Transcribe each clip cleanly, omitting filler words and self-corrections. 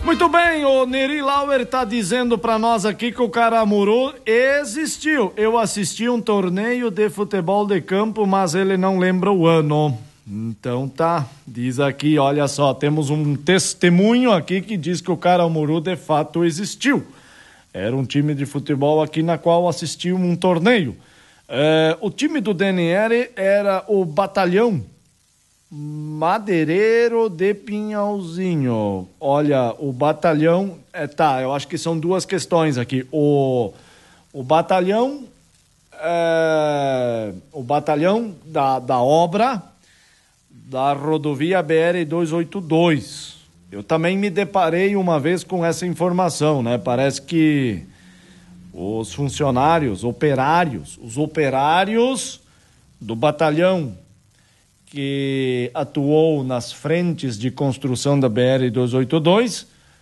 Muito bem, o Neri Lauer tá dizendo pra nós aqui que o Caramuru existiu. Eu assisti um torneio de futebol de campo, mas ele não lembra o ano. Então tá, diz aqui, olha só, temos um testemunho aqui que diz que o Caramuru de fato existiu. Era um time de futebol aqui na qual assistiu um torneio. O time do DNR era o Batalhão Madeireiro de Pinhalzinho. Olha, o batalhão... eu acho que são duas questões aqui. O batalhão... o batalhão da obra da rodovia BR-282. Eu também me deparei uma vez com essa informação, né? Parece que os funcionários, os operários do batalhão que atuou nas frentes de construção da BR-282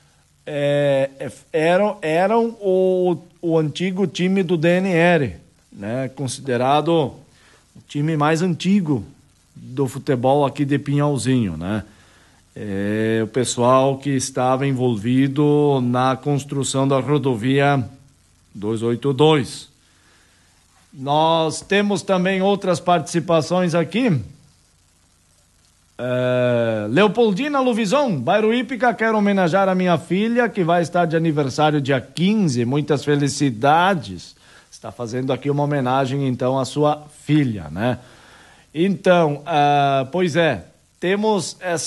eram o antigo time do DNR, né? Considerado o time mais antigo do futebol aqui de Pinhalzinho, né? O pessoal que estava envolvido na construção da rodovia 282. Nós temos também outras participações aqui. Leopoldina Luvison, bairro Ípica, quero homenagear a minha filha que vai estar de aniversário dia 15, muitas felicidades. Está fazendo aqui uma homenagem então à sua filha, né? Então, pois é, temos